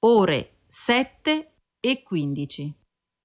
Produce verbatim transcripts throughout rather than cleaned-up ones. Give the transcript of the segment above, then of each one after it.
ore sette e quindici.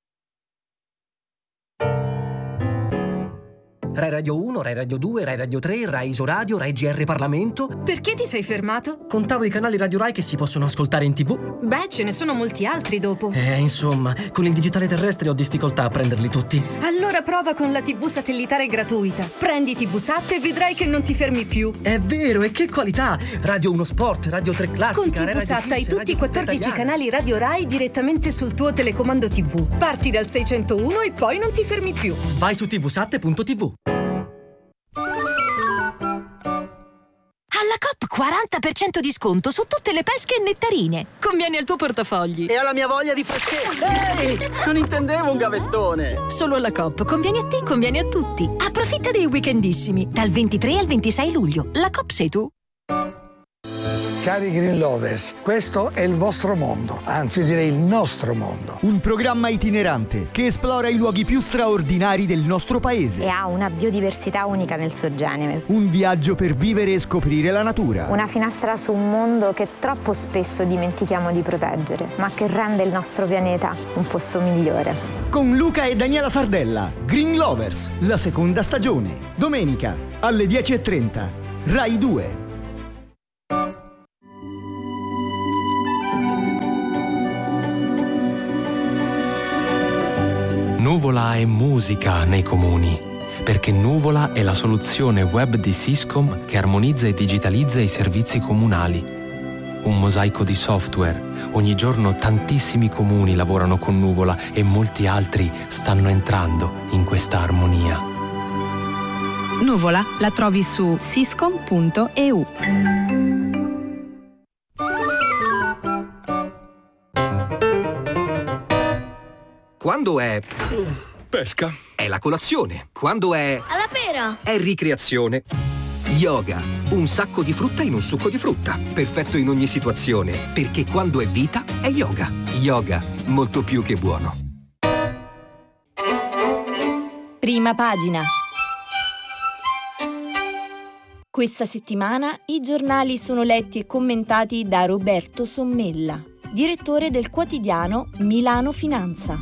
Rai Radio uno, Rai Radio due, Rai Radio tre, Rai Isoradio, Rai G R Parlamento. Perché ti sei fermato? Contavo i canali Radio Rai che si possono ascoltare in tv. Beh, ce ne sono molti altri dopo. Eh, insomma, con il digitale terrestre ho difficoltà a prenderli tutti. Allora prova con la tivù satellitare gratuita. Prendi tivusat e vedrai che non ti fermi più. È vero, e che qualità! Radio uno Sport, Radio tre Classica, Con tivusat hai tutti i Radio quattordici canali Radio Rai direttamente sul tuo telecomando tivù. Parti dal seicentouno e poi non ti fermi più. Vai su tivusat punto tv. Alla Coop quaranta per cento di sconto su tutte le pesche e nettarine. Conviene al tuo portafogli. E alla mia voglia di freschezza. Ehi, non intendevo un gavettone. Solo alla Coop. Conviene a te, conviene a tutti. Approfitta dei weekendissimi. Dal ventitré al ventisei luglio. La Coop sei tu. Cari Green Lovers, questo è il vostro mondo, anzi io direi il nostro mondo. Un programma itinerante che esplora i luoghi più straordinari del nostro paese. E ha una biodiversità unica nel suo genere. Un viaggio per vivere e scoprire la natura. Una finestra su un mondo che troppo spesso dimentichiamo di proteggere, ma che rende il nostro pianeta un posto migliore. Con Luca e Daniela Sardella, Green Lovers, la seconda stagione. Domenica alle dieci e trenta, Rai due. Nuvola è musica nei comuni, perché Nuvola è la soluzione web di Syscom che armonizza e digitalizza i servizi comunali. Un mosaico di software. Ogni giorno tantissimi comuni lavorano con Nuvola e molti altri stanno entrando in questa armonia. Nuvola la trovi su syscom punto e u. Quando è pesca, è la colazione. Quando è alla pera, è ricreazione. Yoga, un sacco di frutta in un succo di frutta. Perfetto in ogni situazione, perché quando è vita è yoga. Yoga, molto più che buono. Prima pagina. Questa settimana i giornali sono letti e commentati da Roberto Sommella, direttore del quotidiano Milano Finanza.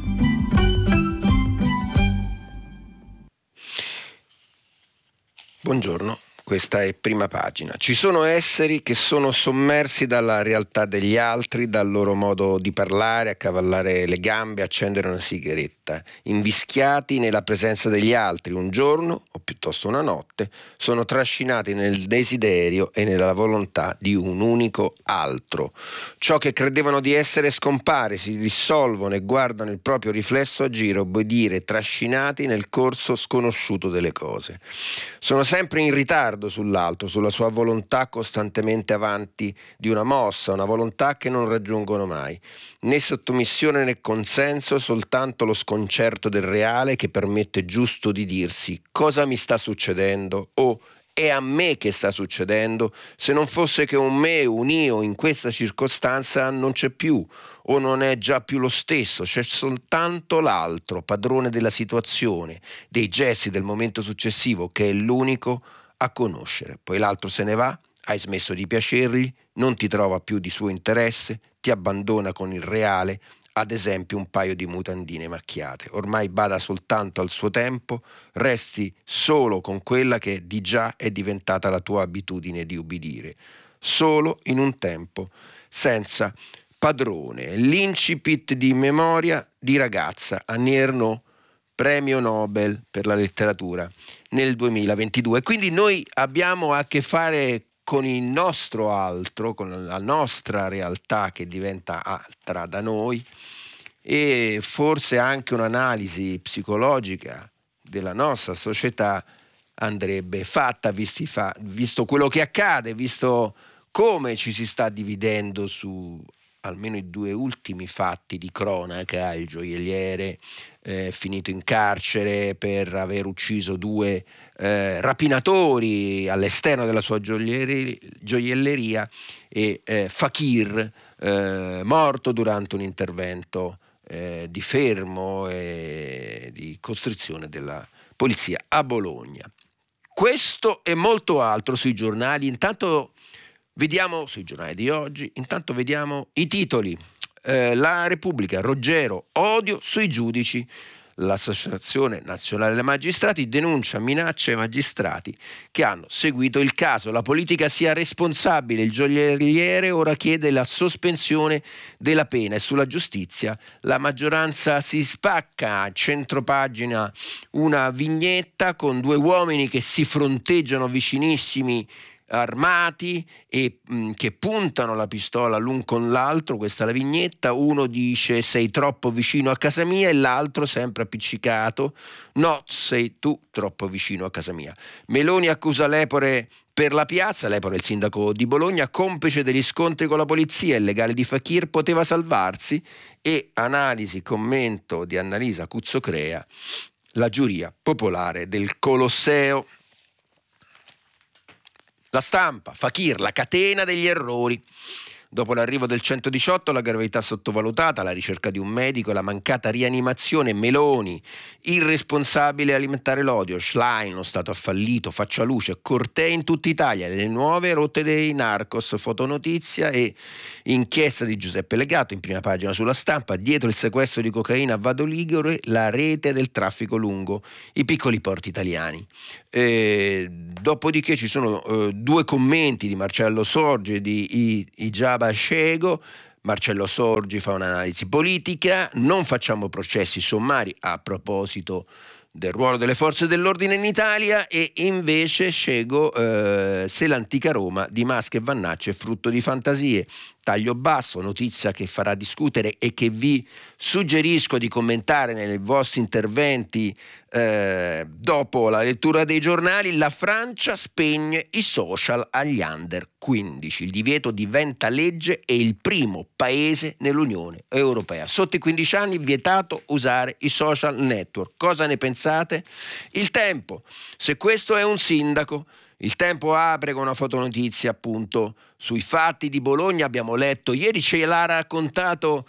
Buongiorno, questa è Prima Pagina. Ci sono esseri che sono sommersi dalla realtà degli altri, dal loro modo di parlare, accavallare le gambe, accendere una sigaretta, invischiati nella presenza degli altri un giorno, o piuttosto una notte, sono trascinati nel desiderio e nella volontà di un unico altro. Ciò che credevano di essere scompare, si dissolvono e guardano il proprio riflesso agire, obbedire, trascinati nel corso sconosciuto delle cose. Sono sempre in ritardo sull'altro, sulla sua volontà costantemente avanti di una mossa, una volontà che non raggiungono mai. Né sottomissione né consenso, soltanto lo sconcerto del reale che permette giusto di dirsi cosa mi sta succedendo o è a me che sta succedendo, se non fosse che un me, un io in questa circostanza non c'è più o non è già più lo stesso, c'è soltanto l'altro, padrone della situazione, dei gesti del momento successivo che è l'unico a conoscere. Poi l'altro se ne va, hai smesso di piacergli, non ti trova più di suo interesse, ti abbandona con il reale, ad esempio un paio di mutandine macchiate. Ormai bada soltanto al suo tempo, resti solo con quella che di già è diventata la tua abitudine di ubbidire. Solo in un tempo senza padrone. L'incipit di Memoria di ragazza, Annie Ernaux, premio Nobel per la letteratura nel duemilaventidue. Quindi noi abbiamo a che fare con il nostro altro, con la nostra realtà che diventa altra da noi, e forse anche un'analisi psicologica della nostra società andrebbe fatta, visti fa, visto quello che accade, visto come ci si sta dividendo su almeno i due ultimi fatti di cronaca, il gioielliere eh, finito in carcere per aver ucciso due eh, rapinatori all'esterno della sua gioielleria, gioielleria e eh, Fakir eh, morto durante un intervento eh, di fermo e di costrizione della polizia a Bologna. Questo e molto altro sui giornali. Intanto vediamo sui giornali di oggi, intanto vediamo i titoli. Eh, la Repubblica, Roggero, odio sui giudici. L'Associazione Nazionale dei Magistrati denuncia minacce ai magistrati che hanno seguito il caso. La politica sia responsabile, il gioielliere ora chiede la sospensione della pena, e sulla giustizia la maggioranza si spacca. A centropagina una vignetta con due uomini che si fronteggiano vicinissimi, armati, e mh, che puntano la pistola l'un con l'altro. Questa è la vignetta. Uno dice: sei troppo vicino a casa mia, e l'altro, sempre appiccicato: no, sei tu troppo vicino a casa mia. Meloni accusa Lepore per la piazza. Lepore è il sindaco di Bologna, complice degli scontri con la polizia. Il legale di Fakir poteva salvarsi. E analisi, commento di Annalisa Cuzzocrea, la giuria popolare del Colosseo. La Stampa, Fakir, la catena degli errori. Dopo l'arrivo del centodiciotto, la gravità sottovalutata, la ricerca di un medico e la mancata rianimazione, Meloni, irresponsabile alimentare l'odio, Schlein, lo Stato ha fallito, faccia luce, cortei in tutta Italia, le nuove rotte dei narcos, fotonotizia e inchiesta di Giuseppe Legato, in prima pagina sulla Stampa, dietro il sequestro di cocaina a Vado Ligure, la rete del traffico lungo i piccoli porti italiani. Eh, dopodiché ci sono eh, due commenti di Marcello Sorgi e di Ijaba Scego. Marcello Sorgi fa un'analisi politica: non facciamo processi sommari a proposito del ruolo delle forze dell'ordine in Italia, e invece Scego eh, se l'antica Roma di masche e vannacce è frutto di fantasie. Taglio basso, notizia che farà discutere e che vi suggerisco di commentare nei vostri interventi eh, dopo la lettura dei giornali. La Francia spegne i social agli under quindici. Il divieto diventa legge e il primo paese nell'Unione Europea. Sotto i quindici anni vietato usare i social network. Cosa ne pensate? Il Tempo. Se questo è un sindaco. Il Tempo apre con una fotonotizia appunto sui fatti di Bologna. Abbiamo letto, ieri ce l'ha raccontato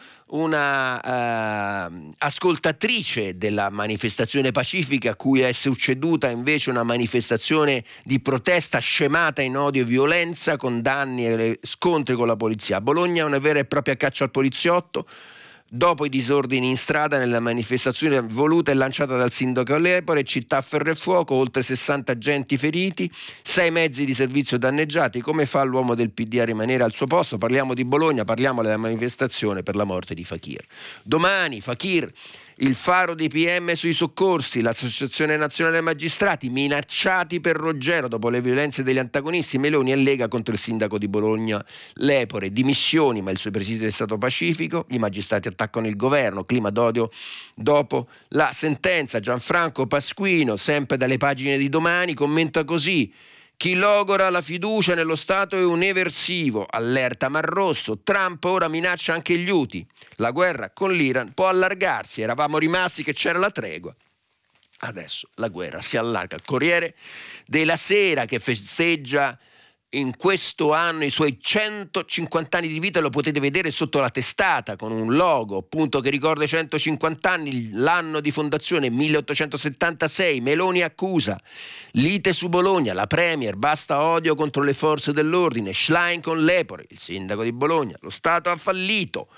una uh, ascoltatrice della manifestazione pacifica, a cui è succeduta invece una manifestazione di protesta scemata in odio e violenza, con danni e scontri con la polizia. A Bologna una vera e propria caccia al poliziotto. Dopo i disordini in strada nella manifestazione voluta e lanciata dal sindaco Lepore, città a ferro e fuoco, oltre sessanta agenti feriti, sei mezzi di servizio danneggiati. Come fa l'uomo del P D a rimanere al suo posto? Parliamo di Bologna, parliamo della manifestazione per la morte di Fakir. Domani Fakir, il faro dei P M sui soccorsi, l'Associazione Nazionale dei Magistrati minacciati per Roggero dopo le violenze degli antagonisti, Meloni e Lega contro il sindaco di Bologna Lepore, dimissioni ma il suo presidio è stato pacifico, i magistrati attaccano il governo, clima d'odio dopo la sentenza. Gianfranco Pasquino, sempre dalle pagine di Domani, commenta così: chi logora la fiducia nello Stato è un eversivo, allerta Marrosso, Trump ora minaccia anche gli Houthi, la guerra con l'Iran può allargarsi, eravamo rimasti che c'era la tregua, adesso la guerra si allarga. Corriere della Sera, che festeggia in questo anno i suoi centocinquanta anni di vita, lo potete vedere sotto la testata con un logo appunto che ricorda i centocinquanta anni, l'anno di fondazione milleottocentosettantasei. Meloni accusa, lite su Bologna, la premier, basta odio contro le forze dell'ordine, Schlein con Lepore, il sindaco di Bologna, lo Stato ha fallito.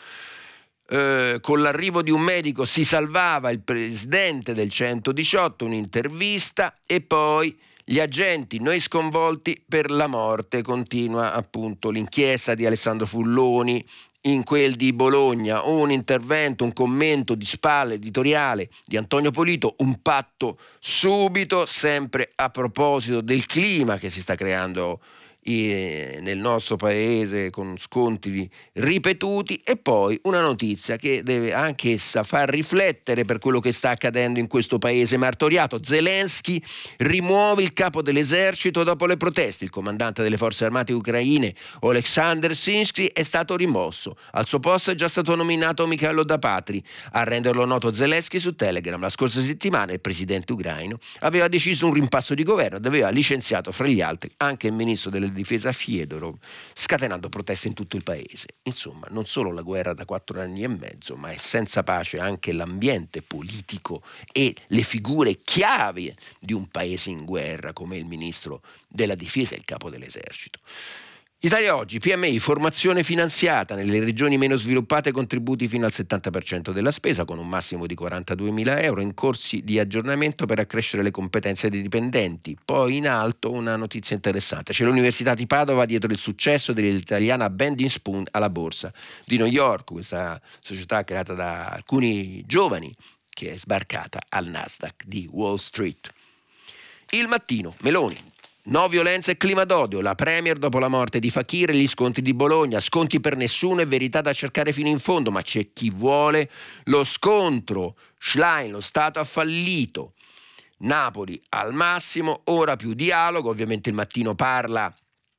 Eh, con l'arrivo di un medico si salvava il presidente del centodiciotto, un'intervista, e poi gli agenti, noi sconvolti per la morte, continua appunto l'inchiesta di Alessandro Fulloni in quel di Bologna, un intervento, un commento di spalle editoriale di Antonio Polito, un patto subito, sempre a proposito del clima che si sta creando nel nostro paese con scontri ripetuti, e poi una notizia che deve anch'essa far riflettere per quello che sta accadendo in questo paese martoriato. Zelensky rimuove il capo dell'esercito dopo le proteste. Il comandante delle forze armate ucraine Oleksandr Syrsky è stato rimosso, al suo posto è già stato nominato Mikhailo Dapatri. A renderlo noto Zelensky su Telegram la scorsa settimana il presidente ucraino aveva deciso un rimpasso di governo ed aveva licenziato fra gli altri anche il ministro delle difesa Fiedorov, scatenando proteste in tutto il paese. Insomma, non solo la guerra da quattro anni e mezzo, ma è senza pace anche l'ambiente politico e le figure chiave di un paese in guerra come il ministro della difesa e il capo dell'esercito. Italia Oggi, P M I, formazione finanziata, nelle regioni meno sviluppate contributi fino al settanta per cento della spesa con un massimo di quarantaduemila euro in corsi di aggiornamento per accrescere le competenze dei dipendenti. Poi in alto una notizia interessante, c'è l'Università di Padova dietro il successo dell'italiana Bending Spoon alla borsa di New York, questa società creata da alcuni giovani che è sbarcata al Nasdaq di Wall Street. Il Mattino, Meloni. No violenza e clima d'odio, la premier dopo la morte di Fakir e gli scontri di Bologna, sconti per nessuno e verità da cercare fino in fondo, ma c'è chi vuole lo scontro, Schlein, lo Stato ha fallito, Napoli al massimo, ora più dialogo, ovviamente il Mattino parla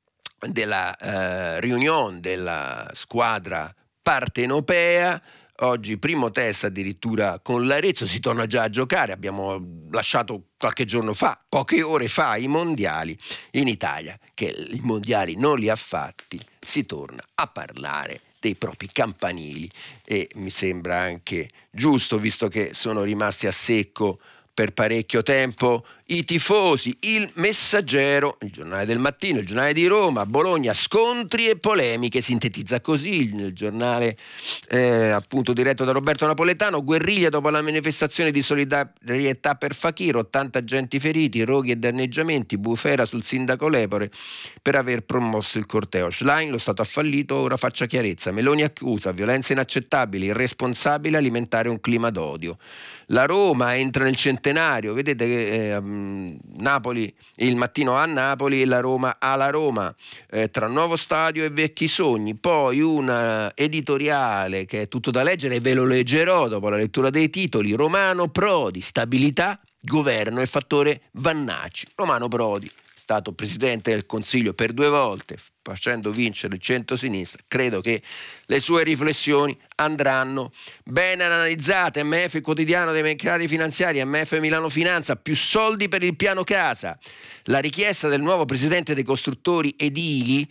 della eh, riunione della squadra partenopea. Oggi primo test addirittura con l'Arezzo, si torna già a giocare, abbiamo lasciato qualche giorno fa, poche ore fa, i mondiali in Italia, che i mondiali non li ha fatti, si torna a parlare dei propri campanili e mi sembra anche giusto, visto che sono rimasti a secco per parecchio tempo i tifosi. Il Messaggero, il giornale del mattino, il giornale di Roma, Bologna, scontri e polemiche, sintetizza così il giornale eh, appunto diretto da Roberto Napoletano. Guerriglia dopo la manifestazione di solidarietà per Fakir, ottanta agenti feriti, roghi e danneggiamenti, bufera sul sindaco Lepore per aver promosso il corteo. Schlein, lo Stato ha fallito, ora faccia chiarezza. Meloni accusa violenze inaccettabili, irresponsabile alimentare un clima d'odio. La Roma entra nel centenario, vedete che eh, Napoli, il Mattino a Napoli e la Roma alla Roma, eh, tra nuovo stadio e vecchi sogni. Poi una editoriale che è tutto da leggere e ve lo leggerò dopo la lettura dei titoli. Romano Prodi, stabilità, governo e fattore Vannacci. Romano Prodi, stato presidente del Consiglio per due volte, facendo vincere il centro-sinistra, credo che le sue riflessioni andranno ben analizzate. M F, quotidiano dei mercati finanziari, M F Milano Finanza, più soldi per il piano casa. La richiesta del nuovo presidente dei costruttori edili,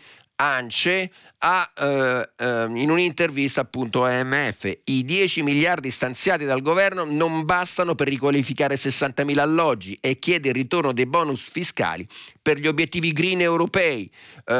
ANCE, ha eh, eh, in un'intervista appunto a M F, i dieci miliardi stanziati dal governo non bastano per riqualificare sessantamila alloggi e chiede il ritorno dei bonus fiscali per gli obiettivi green europei.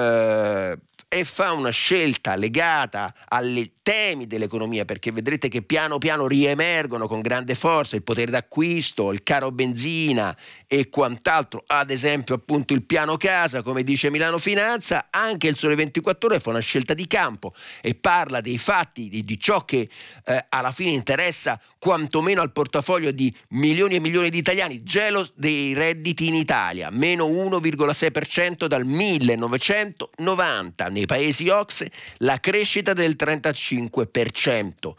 Eh, e fa una scelta legata ai temi dell'economia, perché vedrete che piano piano riemergono con grande forza il potere d'acquisto, il caro benzina e quant'altro, ad esempio appunto il piano casa, come dice Milano Finanza. Anche il Sole ventiquattro Ore fa una scelta di campo e parla dei fatti, di, di ciò che eh, alla fine interessa quantomeno al portafoglio di milioni e milioni di italiani. Gelo dei redditi in Italia, meno uno virgola sei per cento dal millenovecentonovanta. Nei paesi O C S E la crescita del trentacinque per cento.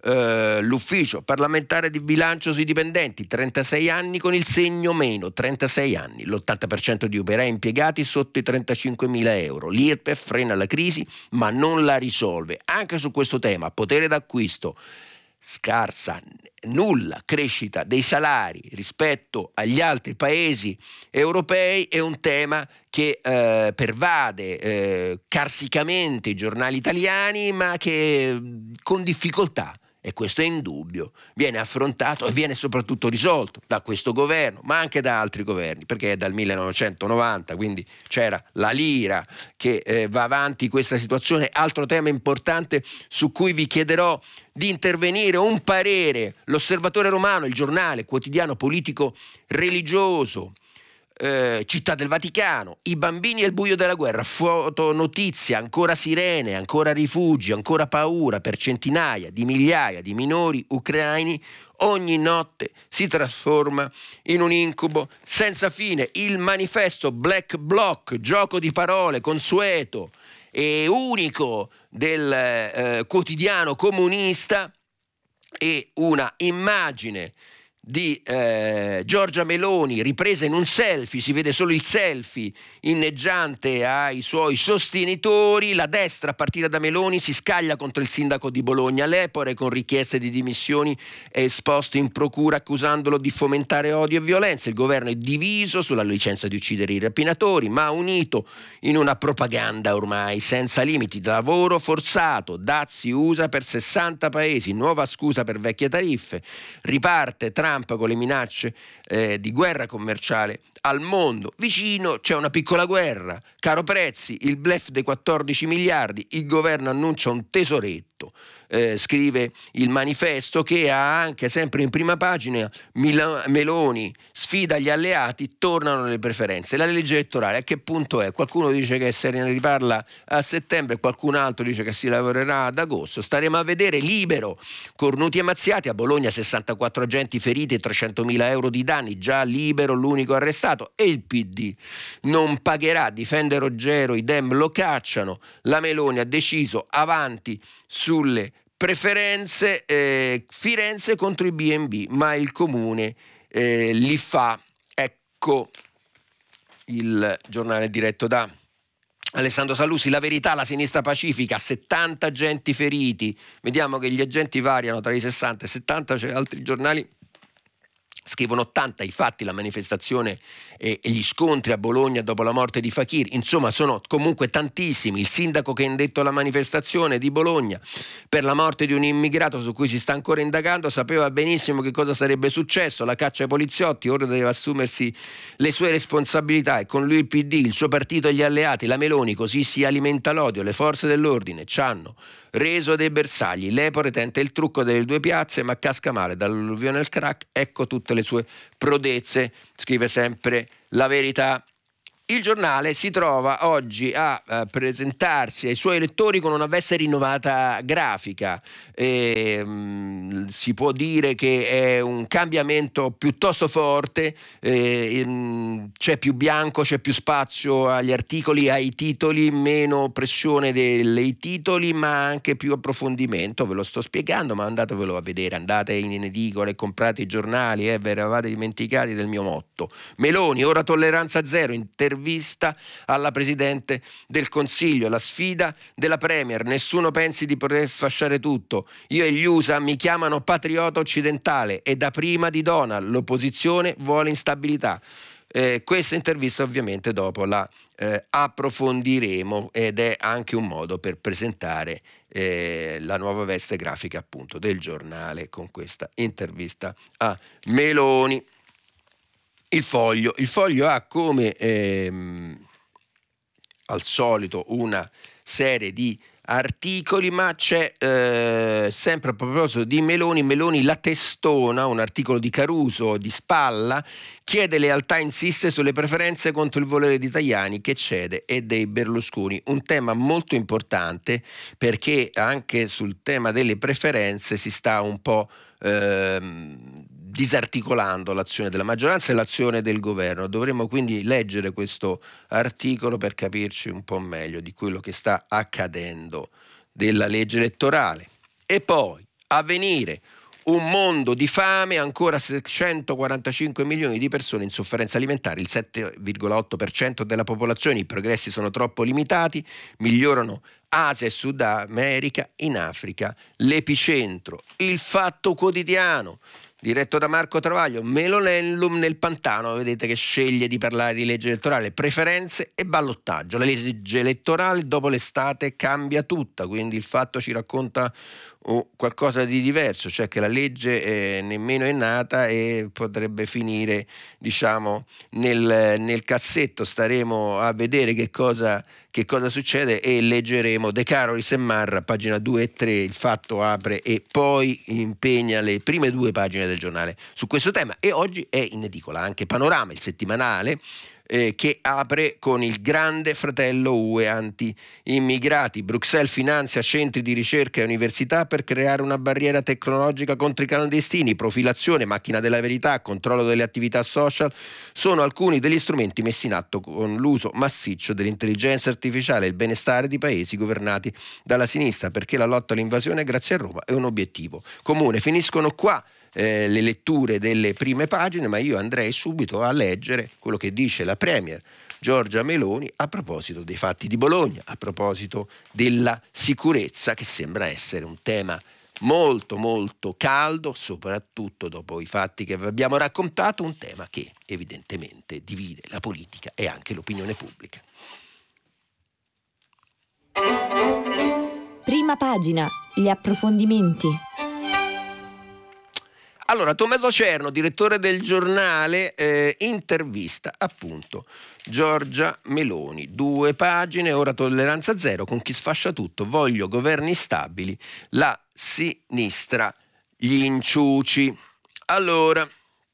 Uh, l'ufficio parlamentare di bilancio sui dipendenti, trentasei anni con il segno meno, trentasei anni, l'ottanta per cento di operai impiegati sotto i trentacinquemila euro. L'I R P E F frena la crisi ma non la risolve. Anche su questo tema, potere d'acquisto, scarsa, nulla crescita dei salari rispetto agli altri paesi europei è un tema che eh, pervade eh, carsicamente i giornali italiani, ma che con difficoltà, e questo è indubbio, viene affrontato e viene soprattutto risolto da questo governo, ma anche da altri governi, perché è dal millenovecentonovanta, quindi c'era la lira che eh, va avanti questa situazione. Altro tema importante su cui vi chiederò di intervenire, un parere, l'Osservatore Romano, il giornale quotidiano politico religioso, Eh, Città del Vaticano, i bambini e il buio della guerra, fotonotizia, ancora sirene, ancora rifugi, ancora paura per centinaia di migliaia di minori ucraini. Ogni notte si trasforma in un incubo senza fine. Il manifesto Black Bloc, gioco di parole consueto e unico del eh, quotidiano comunista, e una immagine di eh, Giorgia Meloni ripresa in un selfie, si vede solo il selfie inneggiante ai suoi sostenitori. La destra a partire da Meloni si scaglia contro il sindaco di Bologna Lepore con richieste di dimissioni e esposto in procura accusandolo di fomentare odio e violenza. Il governo è diviso sulla licenza di uccidere i rapinatori, ma unito in una propaganda ormai senza limiti. Lavoro forzato, dazi U S A per sessanta paesi, nuova scusa per vecchie tariffe, riparte Trump Trump con le minacce eh, di guerra commerciale al mondo. Vicino c'è una piccola guerra, caro prezzi, il bluff dei quattordici miliardi, il governo annuncia un tesoretto. Eh, scrive il manifesto, che ha anche sempre in prima pagina Mila- Meloni sfida gli alleati, tornano le preferenze. La legge elettorale a che punto è? Qualcuno dice che se ne riparla a settembre, qualcun altro dice che si lavorerà ad agosto. Staremo a vedere. Libero, cornuti e mazziati, a Bologna sessantaquattro agenti feriti e trecentomila euro di danni, già Libero l'unico arrestato. E il P D non pagherà, difende Roggero, i Dem lo cacciano, la Meloni ha deciso, avanti sulle preferenze, eh, Firenze contro i B and B, ma il comune eh, li fa. Ecco il giornale diretto da Alessandro Sallusti. La Verità, la sinistra pacifica, settanta agenti feriti, vediamo che gli agenti variano tra i sessanta e i settanta, c'è altri giornali scrivono ottanta. Infatti la manifestazione e, e gli scontri a Bologna dopo la morte di Fakir, insomma sono comunque tantissimi. Il sindaco che ha indetto la manifestazione di Bologna per la morte di un immigrato su cui si sta ancora indagando sapeva benissimo che cosa sarebbe successo, la caccia ai poliziotti, ora deve assumersi le sue responsabilità, e con lui il P D, il suo partito e gli alleati, la Meloni, così si alimenta l'odio. Le forze dell'ordine ci hanno reso dei bersagli, l'Epore tenta il trucco delle due piazze ma casca male, dall'alluvione al crack, ecco tutte le sue prodezze, scrive sempre La Verità. Il giornale si trova oggi a, a presentarsi ai suoi lettori con una veste rinnovata grafica. E, mh, si può dire che è un cambiamento piuttosto forte, e, mh, c'è più bianco, c'è più spazio agli articoli, ai titoli, meno pressione dei titoli, ma anche più approfondimento. Ve lo sto spiegando, ma andatevelo a vedere, andate in edicola e comprate i giornali, eh, vi eravate dimenticati del mio motto. Meloni, ora tolleranza zero, intervista alla Presidente del Consiglio, la sfida della Premier, nessuno pensi di poter sfasciare tutto, io e gli U S A mi chiamano patriota occidentale e da prima di Donald, l'opposizione vuole instabilità. Eh, questa intervista ovviamente dopo la eh, approfondiremo, ed è anche un modo per presentare eh, la nuova veste grafica appunto del giornale con questa intervista a Meloni. Il Foglio. Il Foglio ha come ehm, al solito una serie di articoli, ma c'è eh, sempre a proposito di Meloni, Meloni la testona, un articolo di Caruso di Spalla, chiede lealtà, insiste sulle preferenze contro il volere di Tajani che cede e dei Berlusconi, un tema molto importante perché anche sul tema delle preferenze si sta un po' ehm, disarticolando l'azione della maggioranza e l'azione del governo. Dovremmo quindi leggere questo articolo per capirci un po' meglio di quello che sta accadendo della legge elettorale. E poi Avvenire, un mondo di fame, ancora seicentoquarantacinque milioni di persone in sofferenza alimentare, il sette virgola otto per cento della popolazione, i progressi sono troppo limitati, migliorano Asia e Sud America, in Africa l'epicentro. Il Fatto Quotidiano, diretto da Marco Travaglio, Melonellum nel pantano, vedete che sceglie di parlare di legge elettorale, preferenze e ballottaggio. La legge elettorale dopo l'estate cambia tutta, quindi il Fatto ci racconta oh, qualcosa di diverso, cioè che la legge eh, nemmeno è nata e potrebbe finire, diciamo, nel, nel cassetto. Staremo a vedere che cosa, che cosa succede e leggeremo De Carolis e Marra, pagina due e tre. Il Fatto apre e poi impegna le prime due pagine del giornale su questo tema, e oggi è in edicola anche Panorama, il settimanale eh, che apre con il grande fratello U E anti-immigrati. Bruxelles finanzia centri di ricerca e università per creare una barriera tecnologica contro i clandestini. Profilazione, macchina della verità, controllo delle attività social sono alcuni degli strumenti messi in atto con l'uso massiccio dell'intelligenza artificiale e il benestare di paesi governati dalla sinistra, perché la lotta all'invasione grazie a Roma è un obiettivo comune. Finiscono qua Eh, le letture delle prime pagine, ma io andrei subito a leggere quello che dice la Premier Giorgia Meloni a proposito dei fatti di Bologna, a proposito della sicurezza, che sembra essere un tema molto molto caldo, soprattutto dopo i fatti che vi abbiamo raccontato, un tema che evidentemente divide la politica e anche l'opinione pubblica. Prima pagina, gli approfondimenti. Allora, Tommaso Cerno, direttore del Giornale, eh, intervista appunto Giorgia Meloni, due pagine, ora tolleranza zero con chi sfascia tutto, voglio governi stabili, la sinistra, gli inciuci. Allora,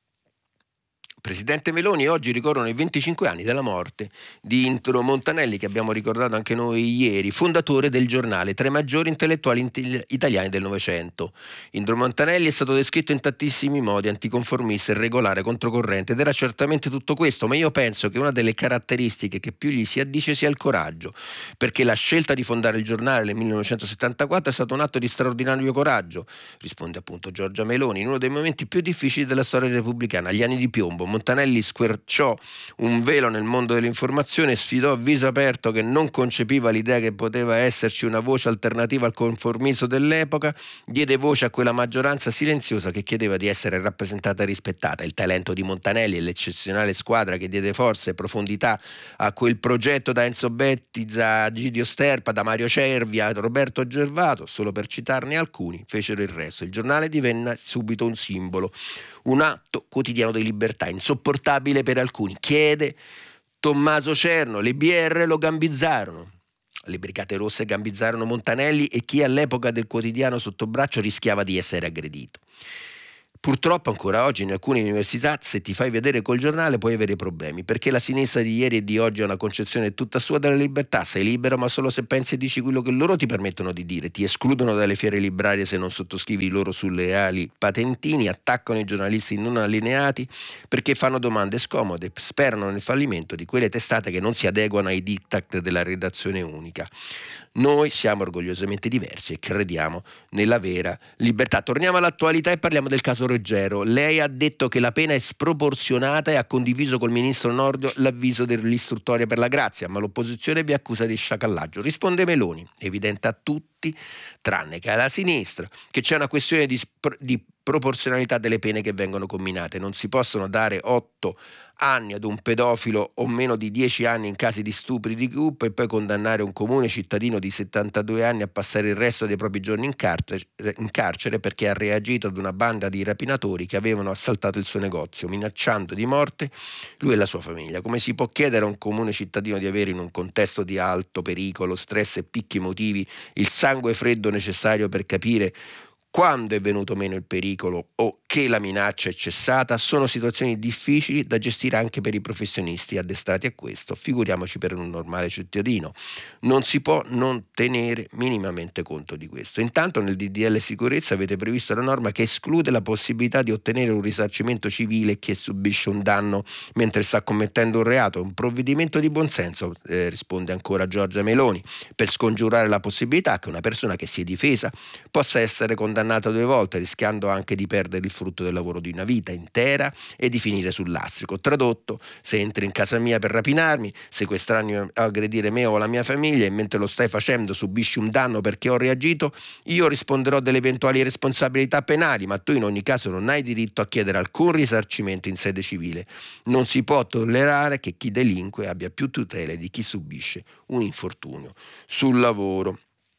Presidente Meloni, oggi ricorrono i venticinque anni della morte di Indro Montanelli, che abbiamo ricordato anche noi ieri, fondatore del Giornale, tra i maggiori intellettuali italiani del Novecento. Indro Montanelli è stato descritto in tantissimi modi, anticonformista, irregolare, controcorrente, ed era certamente tutto questo, ma io penso che una delle caratteristiche che più gli si addice sia il coraggio, perché la scelta di fondare il Giornale nel millenovecentosettantaquattro è stato un atto di straordinario coraggio, risponde appunto Giorgia Meloni, in uno dei momenti più difficili della storia repubblicana, gli anni di piombo. Montanelli squarciò un velo nel mondo dell'informazione e sfidò a viso aperto che non concepiva l'idea che poteva esserci una voce alternativa al conformismo dell'epoca, diede voce a quella maggioranza silenziosa che chiedeva di essere rappresentata e rispettata. Il talento di Montanelli e l'eccezionale squadra che diede forza e profondità a quel progetto, da Enzo Bettiza a Gidio Sterpa, da Mario Cervi a Roberto Gervato, solo per citarne alcuni, fecero il resto. Il Giornale divenne subito un simbolo, un atto quotidiano di libertà, insopportabile per alcuni, chiede Tommaso Cerno. Le B R lo gambizzarono, le Brigate Rosse gambizzarono Montanelli e chi all'epoca del quotidiano sotto braccio rischiava di essere aggredito. Purtroppo ancora oggi in alcune università, se ti fai vedere col Giornale puoi avere problemi, perché la sinistra di ieri e di oggi ha una concezione tutta sua della libertà. Sei libero ma solo se pensi e dici quello che loro ti permettono di dire, ti escludono dalle fiere librarie se non sottoscrivi i loro surreali patentini, attaccano i giornalisti non allineati perché fanno domande scomode, sperano nel fallimento di quelle testate che non si adeguano ai diktat della redazione unica. Noi siamo orgogliosamente diversi e crediamo nella vera libertà. Torniamo all'attualità e parliamo del caso Ruggero. Lei ha detto che la pena è sproporzionata e ha condiviso col ministro Nordio l'avviso dell'istruttoria per la grazia, ma l'opposizione vi accusa di sciacallaggio. Risponde Meloni, evidente a tutti, tranne che alla sinistra, che c'è una questione di, di proporzionalità delle pene che vengono comminate. Non si possono dare otto anni ad un pedofilo o meno di dieci anni in casi di stupri di gruppo e poi condannare un comune cittadino di settantadue anni a passare il resto dei propri giorni in carcere, in carcere perché ha reagito ad una banda di rapinatori che avevano assaltato il suo negozio, minacciando di morte lui e la sua famiglia. Come si può chiedere a un comune cittadino di avere in un contesto di alto pericolo, stress e picchi emotivi il sangue freddo necessario per capire quando è venuto meno il pericolo o che la minaccia è cessata? Sono situazioni difficili da gestire anche per i professionisti addestrati a questo, figuriamoci per un normale cittadino. Non si può non tenere minimamente conto di questo. Intanto nel D D L sicurezza avete previsto la norma che esclude la possibilità di ottenere un risarcimento civile chi subisce un danno mentre sta commettendo un reato. È un provvedimento di buonsenso, eh, risponde ancora Giorgia Meloni, per scongiurare la possibilità che una persona che si è difesa possa essere condannata due volte, rischiando anche di perdere il frutto del lavoro di una vita intera e di finire sul lastrico. Tradotto: se entri in casa mia per rapinarmi, sequestrarmi o aggredire me o la mia famiglia e mentre lo stai facendo subisci un danno perché ho reagito, io risponderò delle eventuali responsabilità penali, ma tu in ogni caso non hai diritto a chiedere alcun risarcimento in sede civile. Non si può tollerare che chi delinque abbia più tutele di chi subisce un infortunio sul lavoro.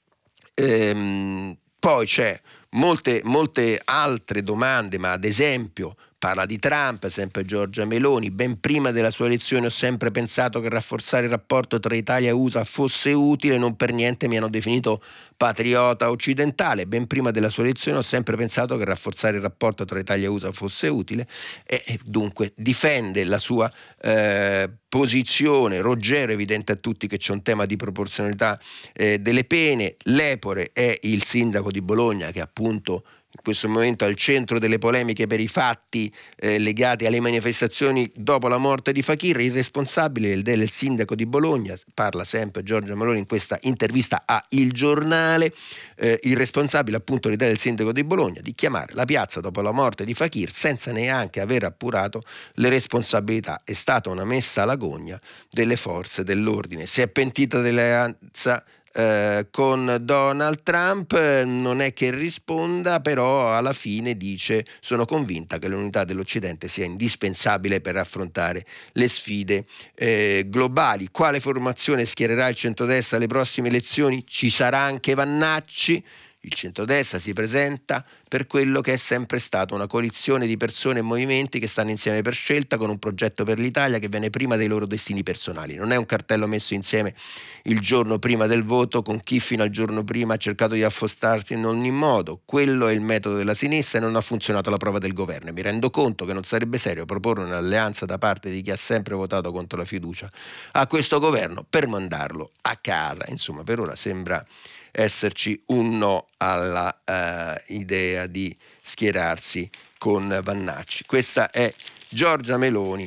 Ehm, poi c'è Molte, molte altre domande, ma ad esempio parla di Trump, sempre Giorgia Meloni. Ben prima della sua elezione ho sempre pensato che rafforzare il rapporto tra Italia e U S A fosse utile, non per niente mi hanno definito patriota occidentale. Ben prima della sua elezione ho sempre pensato che rafforzare il rapporto tra Italia e U S A fosse utile e, e dunque difende la sua eh, posizione. Ruggero, evidente a tutti che c'è un tema di proporzionalità eh, delle pene. Lepore è il sindaco di Bologna che appunto in questo momento al centro delle polemiche per i fatti eh, legati alle manifestazioni dopo la morte di Fakir. Il responsabile del sindaco di Bologna, parla sempre Giorgia Meloni in questa intervista a Il Giornale, eh, il responsabile appunto l'idea del sindaco di Bologna di chiamare la piazza dopo la morte di Fakir senza neanche aver appurato le responsabilità. È stata una messa alla gogna delle forze dell'ordine. Si è pentita dell'alleanza Eh, con Donald Trump, non è che risponda, però alla fine dice: sono convinta che l'unità dell'Occidente sia indispensabile per affrontare le sfide eh, globali. Quale formazione schiererà il centrodestra alle prossime elezioni? Ci sarà anche Vannacci? Il centrodestra si presenta per quello che è sempre stato, una coalizione di persone e movimenti che stanno insieme per scelta, con un progetto per l'Italia che viene prima dei loro destini personali. Non è un cartello messo insieme il giorno prima del voto con chi fino al giorno prima ha cercato di affostarsi in ogni modo. Quello è il metodo della sinistra e non ha funzionato alla prova del governo. E mi rendo conto che non sarebbe serio proporre un'alleanza da parte di chi ha sempre votato contro la fiducia a questo governo per mandarlo a casa. Insomma, per ora sembra esserci un no alla uh, idea di schierarsi con Vannacci. Questa è Giorgia Meloni,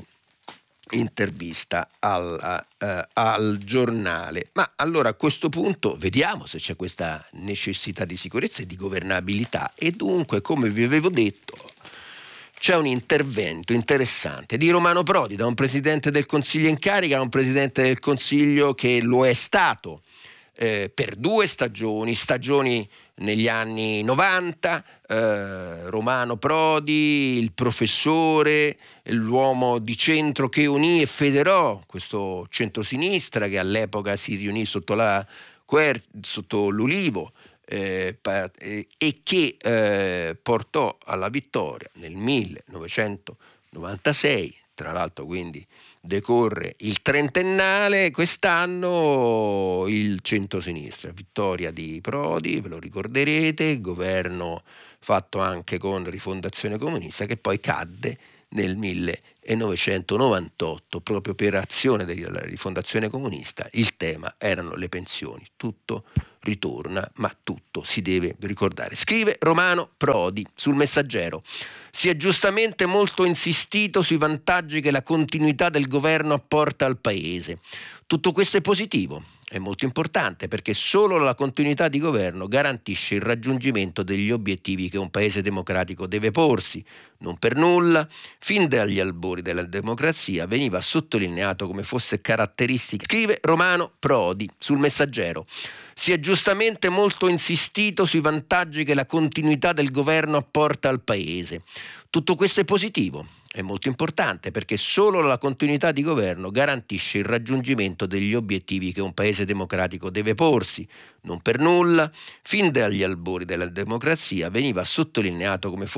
intervista al, uh, al giornale. Ma allora a questo punto vediamo se c'è questa necessità di sicurezza e di governabilità, e dunque, come vi avevo detto, c'è un intervento interessante di Romano Prodi, da un presidente del Consiglio in carica a un presidente del Consiglio che lo è stato Eh, per due stagioni, stagioni negli anni novanta, eh, Romano Prodi, il professore, l'uomo di centro che unì e federò questo centrosinistra che all'epoca si riunì sotto, la, sotto l'Ulivo eh, e che eh, portò alla vittoria nel millenovecentonovantasei, tra l'altro quindi decorre il trentennale quest'anno, il centrosinistra, vittoria di Prodi, ve lo ricorderete, governo fatto anche con Rifondazione Comunista, che poi cadde nel millenovecentonovantotto proprio per azione della Rifondazione Comunista. Il tema erano le pensioni. Tutto ritorna, ma tutto si deve ricordare. Scrive Romano Prodi sul Messaggero: si è giustamente molto insistito sui vantaggi che la continuità del governo apporta al Paese. Tutto questo è positivo, è molto importante, perché solo la continuità di governo garantisce il raggiungimento degli obiettivi che un Paese democratico deve porsi. Non per nulla, fin dagli albori della democrazia veniva sottolineato come fosse caratteristica. Scrive Romano Prodi sul Messaggero: si è giustamente molto insistito sui vantaggi che la continuità del governo apporta al Paese. Tutto questo è positivo, è molto importante, perché solo la continuità di governo garantisce il raggiungimento degli obiettivi che un Paese democratico deve porsi. Non per nulla, fin dagli albori della democrazia veniva sottolineato come fosse